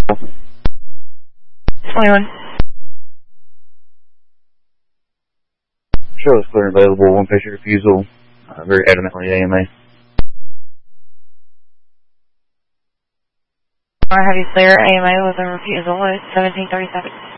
21. Show is clear and available. One patient refusal. Very adamantly AMA. I have you clear AMA with a refusal at 1737.